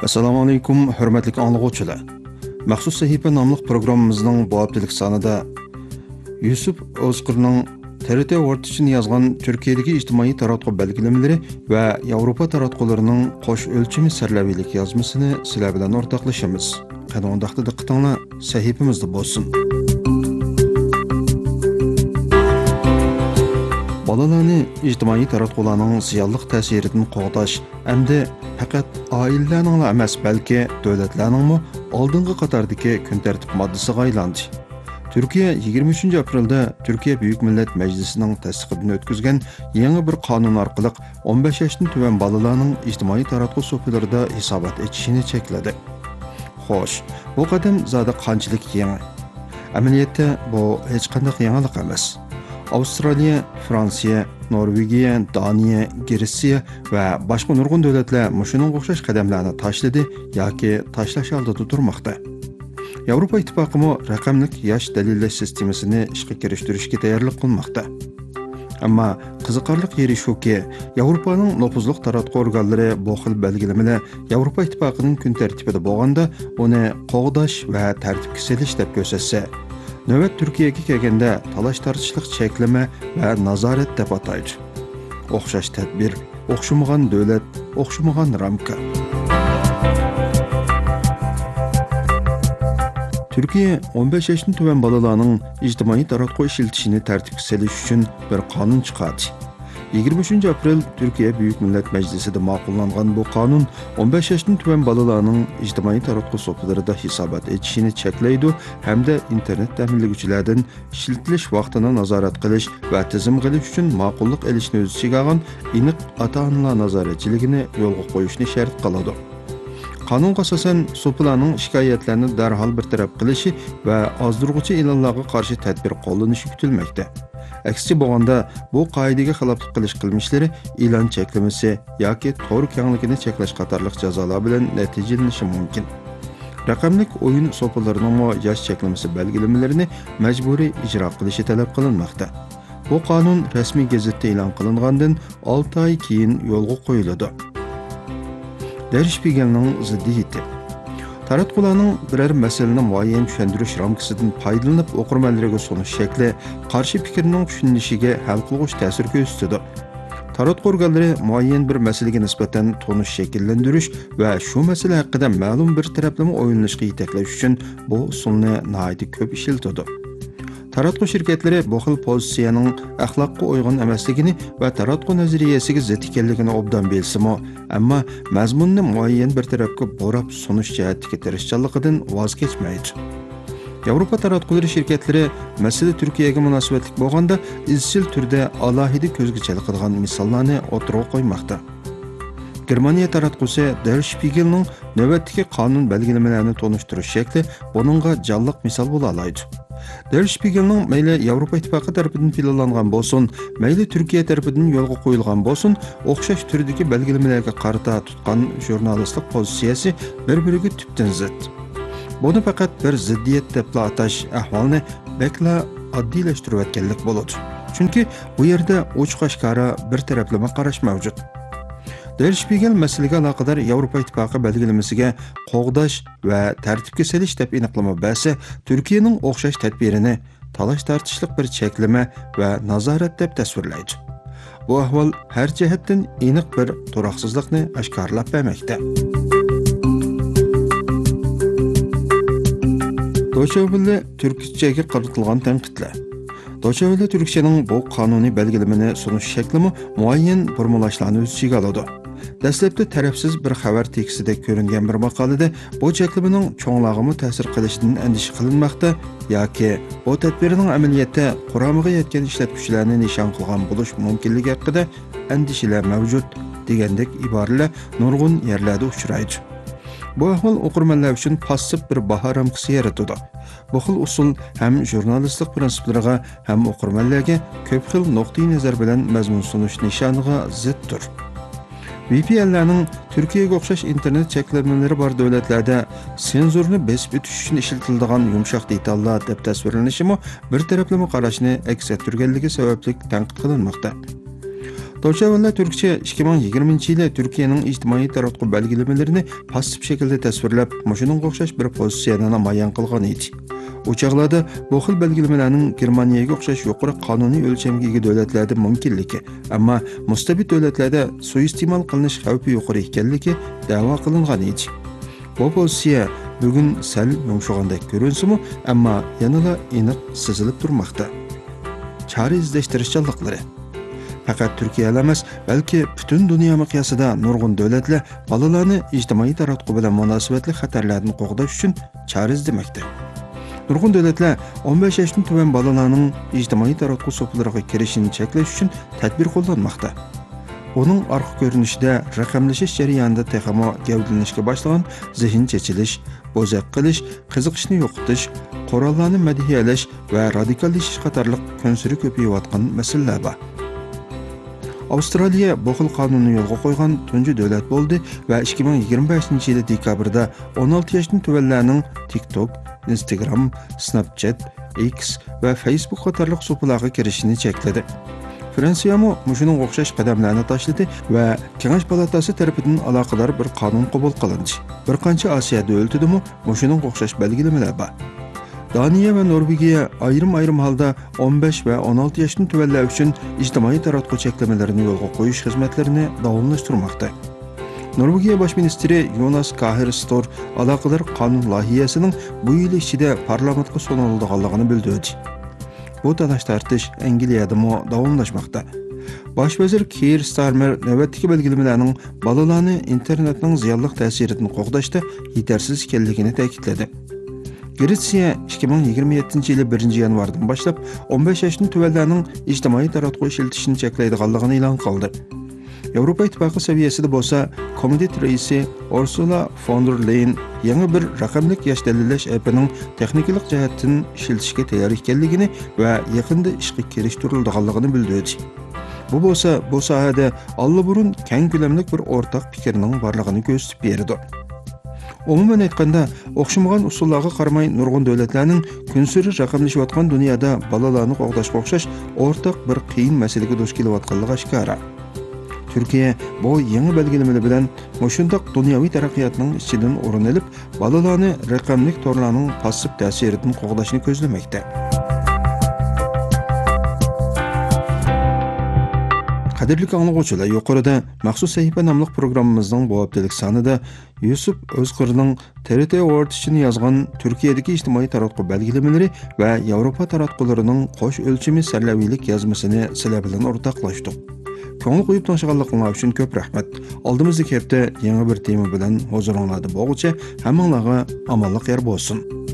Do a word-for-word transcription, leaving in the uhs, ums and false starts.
Assalomu alaykum, hurmatli anglag'uvchilar. Maxsus sahifa nomli programmamizning bu haftalik sonida Yusuf O'zqirning T R T World uchun yozgan Turkiyadagi ijtimoiy taratqu belgilamalari va Yevropa taratqularining qo'sh o'lchami sarlaviylik yozmasini sizlar bilan o'rtoqlashamiz. Qani undaqda diqqatinglar sahifamizda bo'lsin. Bolalarni ijtimoiy taratqularning ziyonli ta'siridan qo'g'dash hamda faqat oilalarning emas, balki davlatlarning oldingi qatordagi kun tartib moddasiga aylandi. Turkiya yigirma uchinchi aprelda Turkiya Büyük Millet Meclisining tasdiqidan o'tkazgan yangi bir qonun orqali o'n besh yoshdan tuvan bolalarning ijtimoiy taratqu so'pilarida hisobot etishini chekladi. Xo'sh, bu qadam zodi qanchalik yangi? Amaliyotda bu hech qanday yangilik emas. Avstraliya, Fransiya, Norvegiya, Daniya, Gretsiya va boshqa nurg'un davlatlar mushuning o'xshash qadamlarni tashladi yoki tashlash oldida turmoqda. Yevropa ittifoqi raqamlik yosh dalillash sistemasini ishga kirishtirishga tayyorlik qilmoqda. Ammo qiziqarli yeri shuki, Yevropaning nopuzliq taratqu organlari bu xil belgilamalar Yevropa ittifoqining kun tartibida bo'lganda uni qo'g'dash va tartibga solish deb ko'rsatsa, navbat Turkiyaga kelganda talash tortishliq cheklama va nazorat deb ataydi. O'xshash tadbir, o'xshamagan davlat, o'xshamagan ramka. Turkiya o'n besh yoshdan tuvan bolalarning ijtimoiy taratqu ishlatishini tartibga solish uchun bir qonun chiqardi. yigirma uchinchi aprel Turkiya Büyük Millet Meclisi'de ma'qullangan bu qonun o'n besh yoshdan tuvan bolalarning ijtimoiy taratqu so'plarida hisobot etishini cheklaydi hamda internet ta'minlovchilardan ishlatilish vaqtini nazorat qilish va tizim qilish uchun ma'qullik elishni o'z ichiga olgan aniq ota-onalar nazoratchiligini yo'lga qo'yishni shart qiladi. Qonunga asosan so'plarning shikoyatlarini darhol bartaraf qilishi va ozdirg'uchi e'lonlarga qarshi tadbir qo'llanishi kutilmoqda. Aksicha bo'lganda, bu qoidaga xiloflik qilish qilmishlari e'lon cheklamasi yoki to'g'ri kengligini cheklash qatorliq jazolar bilan natijalanishi mumkin. Raqamlik o'yin so'palarining yosh cheklamasi belgilamalarini majburiy ijro qilishi talab qilinmoqda. Bu qonun rasmiy gazetda e'lon qilingandan olti oy keyin yo'lga qo'yiladi. Der Spiegel'ning ziddiyati. Taratqularning biror masalani muayyan tushuntirish ramkasidan foydalanib o'qirmanlarga sunish shakli qarshi fikrning tushunilishiga hal qiluvchi ta'sir ko'rsatadi. Taratqu organlari muayyan bir masalaga nisbatan tonish shakllantirish va shu masala haqida ma'lum bir taraflama o'yinlashga yetaklash uchun bu usulni nihoyat ko'p ishlatadi. Taratqu shirkatlari bu xil pozitsiyaning axloqqa uyg'un emasligini va taratqu nazariyasiga zid ekanligini obdan bilsimi, ammo mazmunni muayyan bir tarafga borib sunish jihatdagi tirishchanligidan voz kechmaydi. Yevropa taratqular shirkatlari masala Turkiyaga munosabatli bo'lganda izchil turda alohida ko'zga chalqadigan misollarni o'tirg'a qo'ymoqda. Germaniya taratqusi Der Spiegel'ning navbatdagi qonun belgilamalarini tonishtirish shakli buningga jonliq misol bo'la oladi. Der Spiegel'ning mayli Yevropa ittifoqi tarafidan planlangan bo'lsin, mayli Turkiya tarafidan yo'lga qo'yilgan bo'lsin, o'xshash turdagi belgilamalarga qarata tutgan jurnalistlik pozitsiyasi bir-biriga tubdan zid. Buni faqat bir ziddiyat deb atash ahvolni bekla oddiylashtirayotganlik bo'ladi. Chunki bu yerda ochiq-oshkora bir taraflama qarash mavjud. Der Spiegel masalaga aloqador Yevropa ittifoqi belgilamasiga qo'g'dash va tartibga solish deb aniqlama bersa, Turkiyaning o'xshash tadbirini talash tortishliq bir cheklama va nazorat deb tasvirlaydi. Bu ahvol har jihatdan aniq bir turoqsizlikni oshkorlab bermoqda. Do'shavli turkchaga qaratilgan tanqidlar. Do'shavli turkchaning bu qonuniy belgilamani sunish shaklimi muayyan formulashlarni o'z ichiga oladi. Dastlabda tarafsiz bir xabar tekstida ko'ringan bir maqolada bu cheklamaning cho'nglag'imi ta'sir qilishidan andisha qilinmoqda yoki bu tadbirning amaliyotda quramiga yetgan ishlatuvchilarni nishon qilgan bo'lish mumkinligi haqida andishalar mavjud degandek iboralar nurg'un yerlarda uchraydi. Bu ahvol o'qirmanlar uchun passiv bir baho ramkasi yaratadi. Bu xil usul ham jurnalistlik prinsiplariga ham o'qirmanlarga ko'p xil nuqtai nazar bilan mazmun sunish nishoniga ziddir. V P N'larning Turkiyaga o'xshash internet cheklamalari bor davlatlarda senzurni besib o'tish uchun ishlatiladigan yumshoq detallar deb tasvirlanishi bir taraflama qarashni aks ettirganligi sababli tanqid qilinmoqda. Deutsche Welle Türkçe ikki ming yigirmanchi yili Türkiye'nin ijtimoiy taratquv belgilemelerini passif şekilde tasvirlab, mushuningga o'xshash bir pozitsiyani namoyon qilgan edi. O chaqlarda bu xil belgilemelerning Germaniyaga o'xshash yuqori qonuniy o'lchamga ega davlatlarda mumkinligi, ammo mustabid davlatlarda suiiste'mol qilinish xavfi yuqori ekanligi da'vo qilingan edi. Bu pozitsiya bugun sal yumshagandek ko'rinsimi, ammo yanada aniq sezilib turmoqda. Chora izlashtirish chorliqlari faqat Turkiya emas, balki butun dunyo miqyosida nurg'un davlatlar bolalarni ijtimoiy taratquv bilan munosabatli xatarlardan qo'g'dash uchun chora izlamoqda. Nurg'un davlatlar o'n besh yoshdan tuvan bolalarning ijtimoiy taratquv so'plariga kirishini cheklash uchun tadbir qo'llanmoqda. Onun arqa ko'rinishida raqamlashish jarayonida texmo gavdalanishga boshlagan zehn chechilish, bo'zaq qilish, qiziqishni yo'qotish, qurollarni madhiyalash va radikallashish qatorliq kunsiri ko'payayotgan masalalar bor. Avstraliya bu xil qonunni yo'lga qo'ygan tunji davlat bo'ldi va ikki ming yigirma beshinchi yil dekabrda o'n olti yoshdan tuvanlarning TikTok, Instagram, Snapchat, X va Facebook qatorliq so'plarga kirishini chekladi. Fransiyami mushuning o'xshash qadamlarni tashladi va Kengash palatasi tomonidan aloqador bir qonun qabul qilindi. Bir qancha Osiyo davlatlarida mushuning o'xshash belgilamelar bor. Daniya va Norvegiya ayrim-ayrim holda o'n besh va o'n olti yoshdan tuvanlar uchun ijtimoiy taratquv cheklamalarini yo'lga qo'yish xizmatlarini davomlashtirmoqda. Norvegiya bosh ministri Jonas Gahr Store aloqador qonun loyihasining bu yil ichida parlamentga suniladiganligini bildirdi. Bu talash tartish Angliyada mo davomlashmoqda. Bosh vazir Keir Starmer navbatdagi belgilemelarning bolalarni internetning ziyonli ta'siridan qo'g'dashda yetarsiz ekanligini ta'kidladi. Gretsiya ikki ming yigirma yettinchi yili birinchi yanvardan boshlab o'n besh yoshdan tuvanlarning ijtimoiy taratquv ishlatishini cheklaydiganligini e'lon qildi. Yevropa Ittifoqi saviyasida bo'lsa, komitet raisi Ursula von der Leyen yangi bir raqamli yosh dalillash appining texnik jihatdan ishlatishga tayyor ekanligini va yaqinda ishga kirishtirilganligini bildirdi. Bu bo'lsa, bu sohada allaburun keng ko'lamli bir o'rtaq fikrning borligini ko'rsatib berdi. Umuman aytganda, o'xshamagan usullarga qaramay nurg'un davlatlarning kunsiri raqamlashayotgan dunyoda bolalarni qo'g'dashga o'xshash o'rtaq bir qiyin masalaga duch kelayotganligi oshkora. Türkiye bu yangi belgilemeler bilan mushundaq dunyoviy taraqqiyotning ichidan o'rin olib, bolalarni raqamli torlarning passiv ta'siridan qo'g'dashni ko'zlamoqda. Qadrli anglag'uvchilar, yuqorida maxsus sahifa nomli programmamizning bu haftalik sonida Yusuf O'zqirning T R T Award uchun yozgan Turkiyadagi ijtimoiy taratquv belgilemeleri va Yevropa taratqullarining qo'sh o'lchami sarlaviylik yozmasini sizlar bilan o'rtoqlashdik. Ko'ngil qo'yib tomoshabinliginglar uchun ko'p rahmat. Oldimizdagi hafta yangi bir tema bilan huzuringizda bo'lguncha hammanglarga omonlik yor bo'lsin.